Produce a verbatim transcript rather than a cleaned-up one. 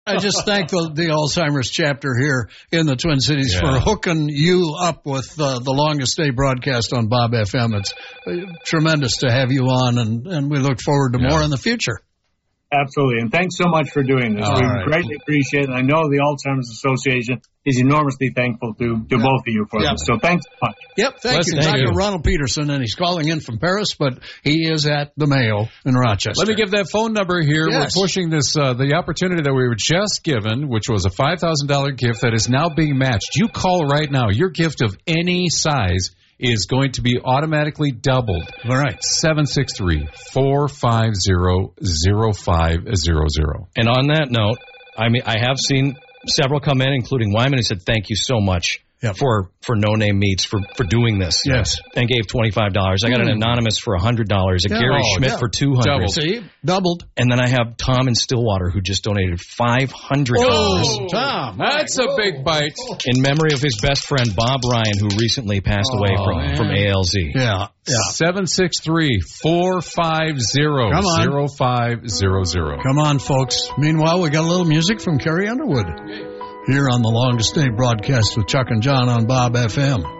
I just thank the, the Alzheimer's chapter here in the Twin Cities yeah. for hooking you up with uh, the longest day broadcast on Bob F M. It's uh, tremendous to have you on, and, and we look forward to yeah. more in the future. Absolutely, and thanks so much for doing this. All we right. greatly appreciate it. I know the Alzheimer's Association is enormously thankful to, to yep. both of you for yep. this. So thanks so much. Yep, thank Bless you. Doctor Doctor Ronald Peterson, and he's calling in from Paris, but he is at the Mayo in Rochester. Let me give that phone number here. Yes. We're pushing this, uh, the opportunity that we were just given, which was a five thousand dollars gift that is now being matched. You call right now. Your gift of any size is going to be automatically doubled. All right. seven six three, four five zero, zero five zero zero. And on that note, I mean, I have seen several come in, including Wyman, who said, thank you so much yep. for, for No Name Meats for, for doing this. Yes. And gave twenty-five dollars. I got an anonymous for one hundred dollars, a yeah. Gary oh, Schmidt yeah. for two hundred dollars. Doubled. See? Doubled. And then I have Tom in Stillwater, who just donated five hundred dollars. Oh, Tom. That's a big bite. In memory of his best friend, Bob Ryan, who recently passed oh, away from, from A L Z. Yeah. Yeah. seven six three, four five zero, zero five zero zero. Come on, folks. Meanwhile, we got a little music from Carrie Underwood here on the Longest Day broadcast with Chuck and John on Bob F M.